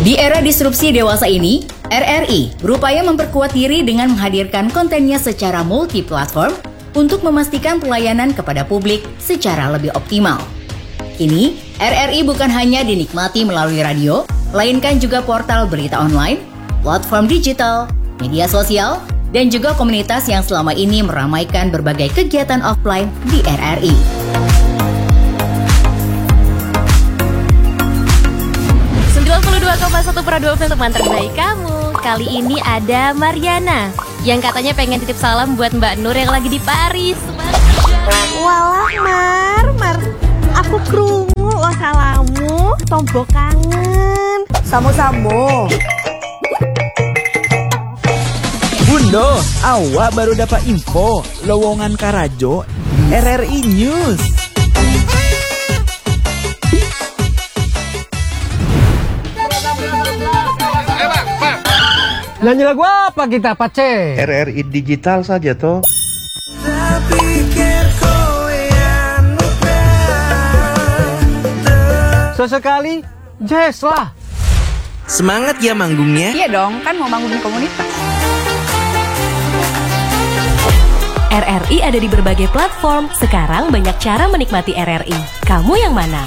Di era disrupsi dewasa ini, RRI berupaya memperkuat diri dengan menghadirkan kontennya secara multi-platform untuk memastikan pelayanan kepada publik secara lebih optimal. Kini, RRI bukan hanya dinikmati melalui radio, melainkan juga portal berita online, platform digital, media sosial, dan juga komunitas yang selama ini meramaikan berbagai kegiatan offline di RRI. Pro2 FM teman terbaik kamu. Kali ini ada Mariana yang katanya pengen titip salam buat Mbak Nur yang lagi di Paris. Walah Mar, aku krungu lo salamu, tombok kangen. Samo-samo. Bundo, awak baru dapat info lowongan Karajo RRI News. Nyanyi lagu apa kita, Pace? RRI digital saja toh. Sesekali jazz lah. Semangat ya manggungnya. Iya dong, kan mau bangun komunitas. RRI ada di berbagai platform. Sekarang banyak cara menikmati RRI. Kamu yang mana?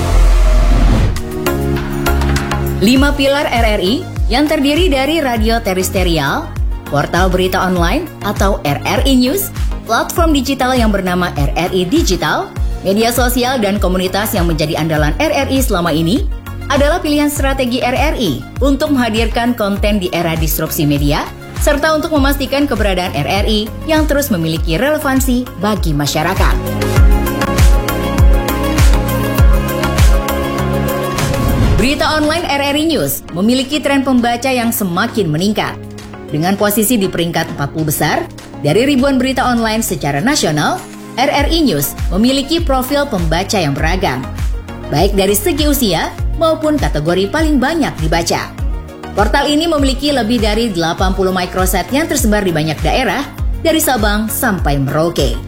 5 pilar RRI yang terdiri dari radio terestrial, portal berita online atau RRI News, platform digital yang bernama RRI Digital, media sosial dan komunitas yang menjadi andalan RRI selama ini adalah pilihan strategi RRI untuk menghadirkan konten di era disrupsi media serta untuk memastikan keberadaan RRI yang terus memiliki relevansi bagi masyarakat. Berita online RRI News memiliki tren pembaca yang semakin meningkat. Dengan posisi di peringkat 40 besar, dari ribuan berita online secara nasional, RRI News memiliki profil pembaca yang beragam, baik dari segi usia maupun kategori paling banyak dibaca. Portal ini memiliki lebih dari 80 microsite yang tersebar di banyak daerah, dari Sabang sampai Merauke.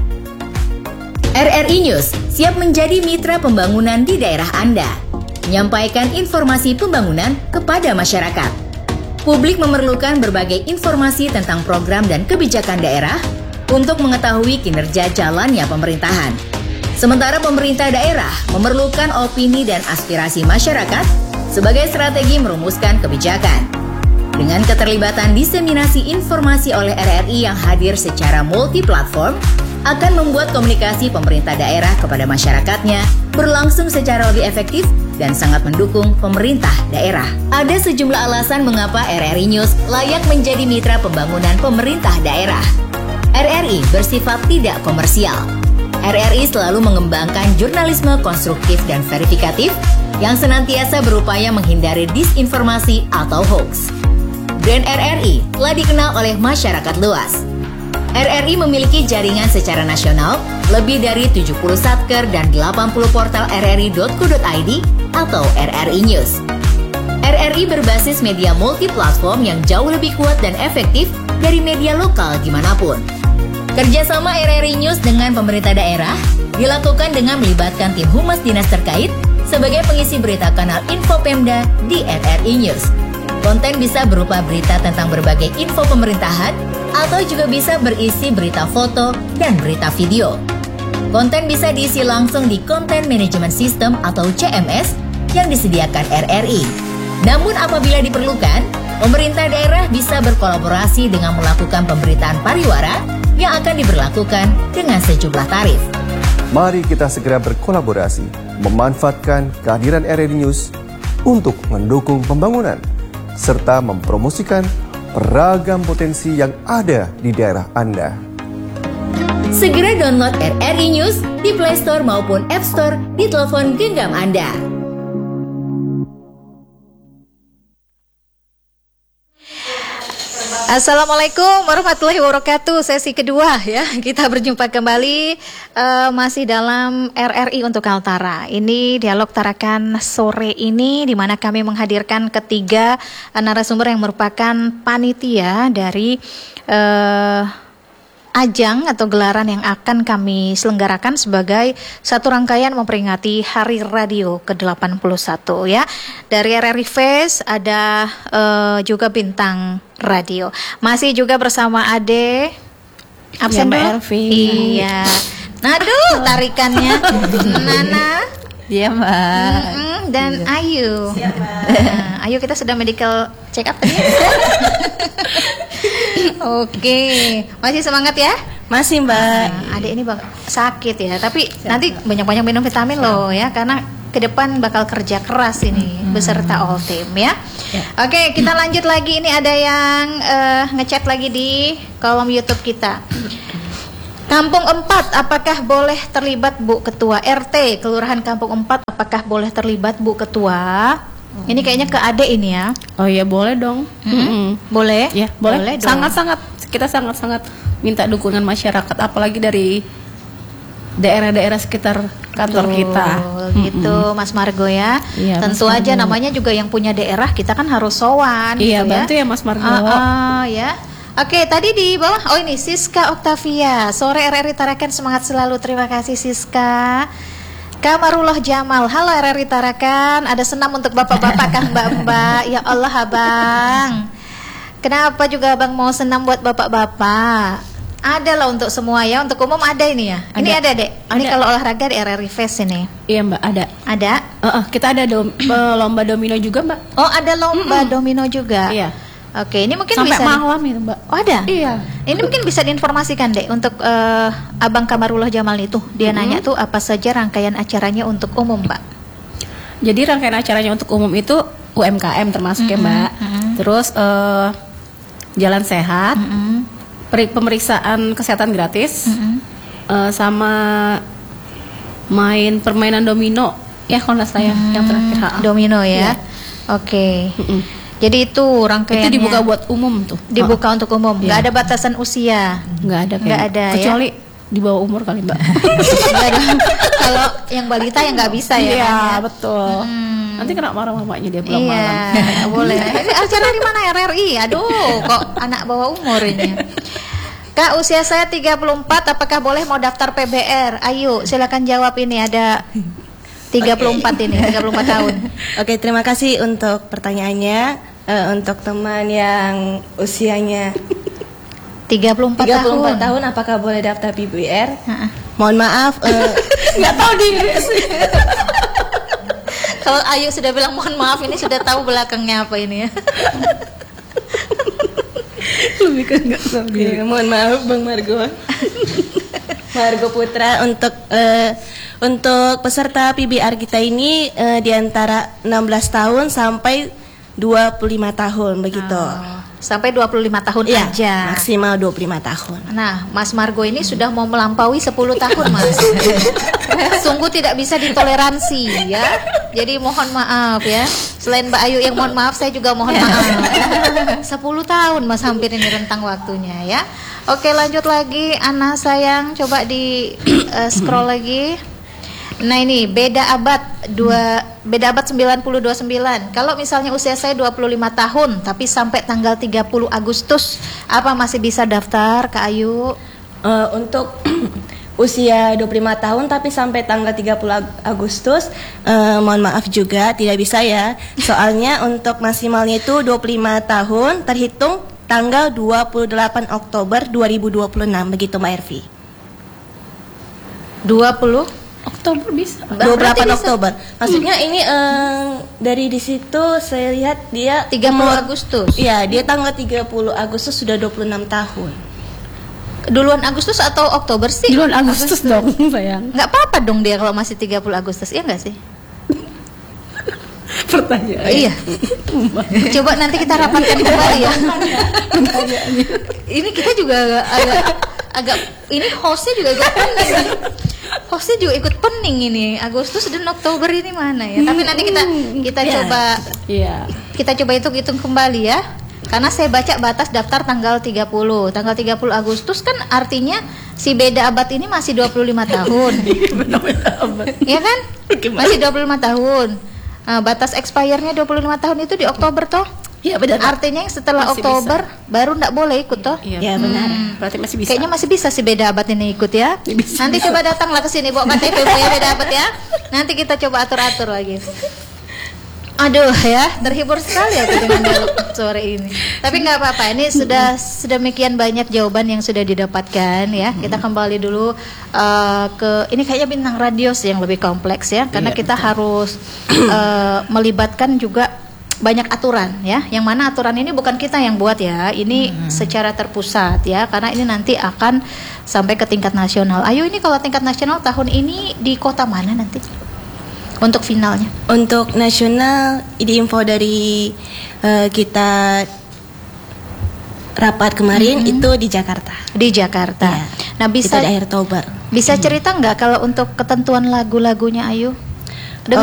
RRI News siap menjadi mitra pembangunan di daerah Anda, menyampaikan informasi pembangunan kepada masyarakat. Publik memerlukan berbagai informasi tentang program dan kebijakan daerah untuk mengetahui kinerja jalannya pemerintahan. Sementara pemerintah daerah memerlukan opini dan aspirasi masyarakat sebagai strategi merumuskan kebijakan. Dengan keterlibatan diseminasi informasi oleh RRI yang hadir secara multi-platform, akan membuat komunikasi pemerintah daerah kepada masyarakatnya berlangsung secara lebih efektif dan sangat mendukung pemerintah daerah. Ada sejumlah alasan mengapa RRI News layak menjadi mitra pembangunan pemerintah daerah. RRI bersifat tidak komersial. RRI selalu mengembangkan jurnalisme konstruktif dan verifikatif yang senantiasa berupaya menghindari disinformasi atau hoax. Brand RRI telah dikenal oleh masyarakat luas. RRI memiliki jaringan secara nasional, lebih dari 70 satker dan 80 portal rri.co.id atau RRI News. RRI berbasis media multi-platform yang jauh lebih kuat dan efektif dari media lokal dimanapun. Kerjasama RRI News dengan pemerintah daerah dilakukan dengan melibatkan tim humas dinas terkait sebagai pengisi berita kanal Info Pemda di RRI News. Konten bisa berupa berita tentang berbagai info pemerintahan atau juga bisa berisi berita foto dan berita video. Konten bisa diisi langsung di Content Management System atau CMS yang disediakan RRI. Namun apabila diperlukan, pemerintah daerah bisa berkolaborasi dengan melakukan pemberitaan pariwara yang akan diberlakukan dengan sejumlah tarif. Mari kita segera berkolaborasi, memanfaatkan kehadiran RRI News untuk mendukung pembangunan serta mempromosikan beragam potensi yang ada di daerah Anda. Segera download RRI News di Play Store maupun App Store di telepon genggam Anda. Assalamualaikum warahmatullahi wabarakatuh. Sesi kedua ya, kita berjumpa kembali masih dalam RRI untuk Kaltara. Ini dialog Tarakan sore ini di mana kami menghadirkan ketiga narasumber yang merupakan panitia dari ajang atau gelaran yang akan kami selenggarakan sebagai satu rangkaian memperingati Hari Radio ke-81 ya. Dari RRI Fest ada juga bintang radio. Masih juga bersama Ade. Absen Mbak dulu? Elvi. Iya. Aduh, tarikannya. Nana. Iya Mbak. Dan Ayu. Nah, Ayu kita sudah medical check up tadi. Oke, masih semangat ya? Masih Mbak. Nah, adik ini sakit ya, tapi nanti banyak-banyak minum vitamin loh ya, karena ke depan bakal kerja keras ini beserta all team ya. Oke, kita lanjut lagi. Ini ada yang ngechat lagi di kolom YouTube kita. Kampung 4, apakah boleh terlibat Bu Ketua? RT Kelurahan Kampung 4, apakah boleh terlibat Bu Ketua? Ini kayaknya ke Ade ini ya. Oh iya boleh dong. Boleh? Ya boleh. dong. Sangat-sangat kita sangat-sangat minta dukungan masyarakat, apalagi dari daerah-daerah sekitar kantor kita. Gitu Mas Margo ya. Iya, Tentu Mas aja Margo. namanya juga yang punya daerah, kita kan harus sowan Iya, gitu bantu ya Mas Margo. ya. Oke, tadi di bawah, oh ini Siska Oktavia. Sore RRI Tarakan, semangat selalu. Terima kasih Siska. Kamarullah Jamal, halo RRI Tarakan. Ada senam untuk bapak-bapak kan mbak-mbak. Ya Allah abang, kenapa juga abang mau senam buat bapak-bapak? Ada lah untuk semua ya, untuk umum ada ini ya. Ini ada dek. Ini kalau olahraga di RRI Fest ini. Iya Mbak, ada. Ada? Kita ada lomba domino juga Mbak. Oh ada lomba domino juga. Iya. Oke, ini mungkin Sampai bisa malam itu Mbak. Oh ada? Iya. Ini mungkin bisa diinformasikan dek untuk Abang Kamarullah Jamal itu. Dia nanya tuh apa saja rangkaian acaranya untuk umum Mbak. Jadi rangkaian acaranya untuk umum itu UMKM termasuk ya Mbak. Terus jalan sehat, pemeriksaan kesehatan gratis, sama main permainan domino ya kalau nggak salah yang terakhir. Domino ya. Iya. Oke. Jadi itu rangkaiannya. Itu dibuka buat umum tuh. Dibuka untuk umum. Nggak Iya. ada batasan usia. Nggak ada. Nggak ada ya. Kecuali di bawah umur kali Mbak. Nggak ada. Kalau yang balita yang nggak bisa ya. Iya kan, ya? betul. Nanti kena marah mamanya dia pulang malam. Iya, boleh. Ini acara di mana RRI? Aduh, kok anak bawah umur ini. Kak, usia saya 34, apakah boleh mau daftar PBR? Ayo, silakan jawab ini, ada 34 ini, 34 tahun. Oke, terima kasih untuk pertanyaannya. Untuk teman yang usianya 34 tahun, apakah boleh daftar PBR? Mohon maaf, Nggak tahu diri sih. Kalau Ayu sudah bilang mohon maaf, ini sudah tahu belakangnya apa ini ya. Lebih ke nggak tahu diri. mohon maaf Bang Margo. Margo Putra, untuk peserta PBR kita ini di antara 16 tahun sampai 25 tahun begitu. Sampai 25 tahun Iya, aja. maksimal 25 tahun. Nah, Mas Margo ini sudah mau melampaui 10 tahun, Mas. Sungguh tidak bisa ditoleransi ya. Jadi mohon maaf ya. Selain Mbak Ayu yang mohon maaf, saya juga mohon maaf. 10 tahun Mas hampir ini rentang waktunya ya. Oke, lanjut lagi. Ana sayang, coba di scroll lagi. Nah, ini beda abad 9029. Kalau misalnya usia saya 25 tahun tapi sampai tanggal 30 Agustus, apa masih bisa daftar Kak Ayu? Untuk usia 25 tahun tapi sampai tanggal 30 Agustus, mohon maaf juga tidak bisa ya. Soalnya untuk maksimalnya itu 25 tahun terhitung tanggal 28 Oktober 2026 begitu Mbak Ervi. 20 Oktober bisa. 28 Oktober. Maksudnya ini dari di situ saya lihat dia 30 Agustus. Iya, dia tanggal 30 Agustus sudah 26 tahun. Duluan Agustus atau Oktober sih? Duluan Agustus dong sayang. Nggak apa-apa dong dia kalau masih 30 Agustus, iya nggak sih? Pertanyaan. Iya. Coba nanti kita rapatkan kembali ya. Ini kita juga agak ini hostnya juga agak pening. Hostnya juga ikut pening ini. Agustus dan Oktober ini mana ya? Tapi nanti kita coba kita coba hitung kembali ya. Karena saya baca batas daftar tanggal 30. Tanggal 30 Agustus kan artinya si beda abad ini masih 25 tahun. Iya kan? Masih 25 tahun. Batas expire-nya 25 tahun itu di Oktober toh? Iya benar. Artinya yang setelah Masih Oktober baru nggak boleh ikut toh? Iya benar. Berarti masih bisa. Kayaknya masih bisa si Beda Abad ini ikut ya. Bisa. Nanti coba datanglah ke sini bawa KTP ya Beda Abad ya. Nanti kita coba atur-atur lagi. Aduh ya, terhibur sekali aku dengan dialog sore ini. Tapi nggak apa-apa, ini sudah sedemikian banyak jawaban yang sudah didapatkan ya. Kita kembali dulu ke ini kayaknya bintang radio sih yang lebih kompleks ya, karena kita harus melibatkan juga banyak aturan ya. Yang mana aturan ini bukan kita yang buat ya, ini secara terpusat ya, karena ini nanti akan sampai ke tingkat nasional. Ayo ini kalau tingkat nasional tahun ini di kota mana nanti? Untuk finalnya. Untuk nasional, ini info dari kita rapat kemarin itu di Jakarta. Di Jakarta. Ya, Nah bisa di akhir Oktober. Bisa cerita nggak kalau untuk ketentuan lagu-lagunya Ayu?